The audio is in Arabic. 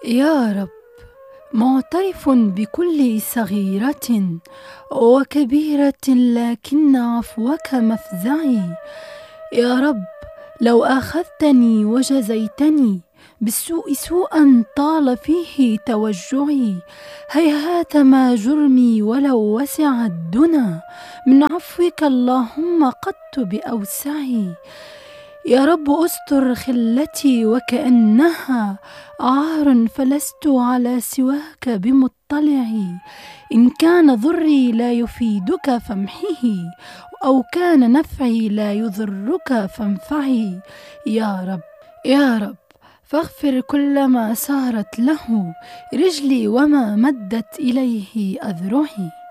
يا رب، معترف بكل صغيرة وكبيرة، لكن عفوك مفزعي. يا رب، لو آخذتني وجزيتني بالسوء سوءا طال فيه توجعي، هيهات ما جرمي ولو وسع الدنا، من عفوك اللهم قدت بأوسعي. يا رب، أستر خلتي وكأنها عار، فلست على سواك بمطلعي. إن كان ضري لا يفيدك فامحه، أو كان نفعي لا يضرك فانفعي. يا رب، يا رب، فاغفر كل ما سارت له رجلي وما مدت إليه أذرعي.